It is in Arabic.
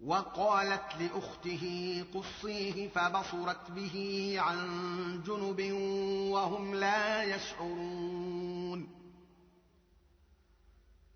وقالت لأخته قصيه فبصرت به عن جنب وهم لا يشعرون